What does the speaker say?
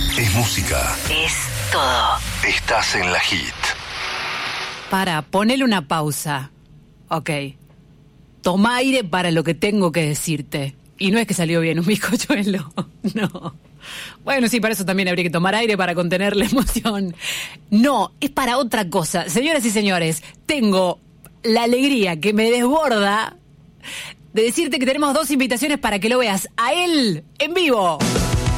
Es música. Es todo. Estás en la Hit. Ponele una pausa. Ok. Toma aire para lo que tengo que decirte. Y no es que salió bien un bizcochuelo. No. Bueno, sí, para eso también habría que tomar aire para contener la emoción. No, es para otra cosa. Señoras y señores, tengo la alegría que me desborda de decirte que tenemos 2 invitaciones para que lo veas a él en vivo.